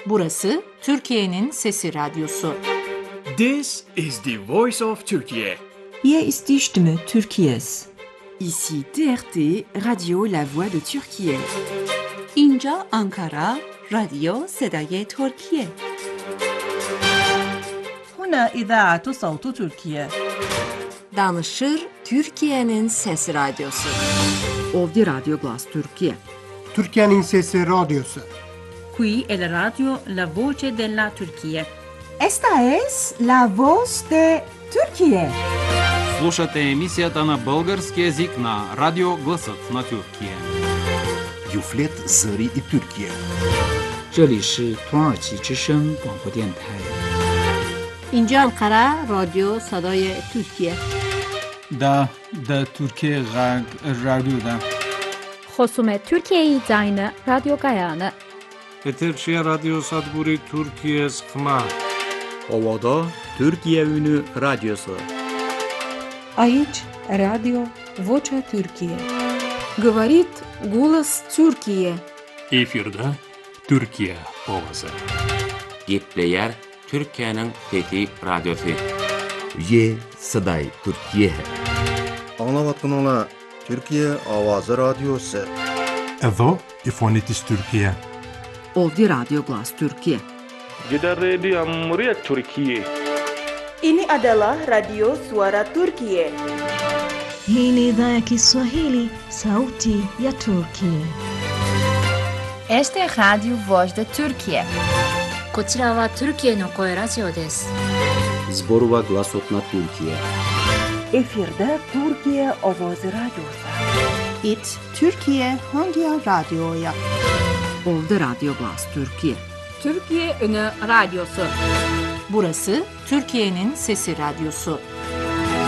Burası Türkiye'nin Sesi Radyosu. This is the voice of Turkey. Hier ist die Stimme Türkiye's. Ici TRT, Radio La Voix de Türkiye. اینجا آنکارا، رادیو صدای ترکیه. هنا إذاعة صوت تركيا. Danışır Türkiye'nin Sesi Radyosu. Ovdje Radio Glas Türkiye. Türkiye'nin Sesi Radyosu. Qui è la radio La Voce della Turchia. Esta es la voz de Türkiye. Слушате емисията на български език на Радио Гласът на Тюркия. Юфлет Зари и Türkiye. 这里是土耳其之声广播电台。 اینجا انقره رادیو صدای ترکیه. دا ترکیه غرب رادیو دا. خصوم ترکیه زاین رادیو گایانه. Eterşehir Radyo Sadburi Türkiye Sıkma. Ovada Türkiye Ünü Radyosu. Aici Radio Vocea Türkiye. Говорит голос Türkiye. Efirde Türkiye ovası. Gepleyer Türkiye'nin Fethi Radyosu. Ye Saday Türkiye. Anlavatkanlar Türkiye Avazı Radyosu. Edo İfonitis Türkiye. Ovdje Radio Glas Türkiye. Jeda Radio Muryat Türkiye. Ini adalah Radio Suara Turkiye. Hii ni idhaa ya Kiswahili, Sauti ya Turkiye. Este es Radio Voz de Turkiye. こちらはトルキエの声ラジオです。 Zborova Glasot na Türkiye. Efirde Türkiye Ovoz Radyosu. It Türkiye Hangi Radyo'ya. Ovdje Radio Glas Türkiye. Türkiye Ünü Radyosu. Burası Türkiye'nin Sesi Radyosu.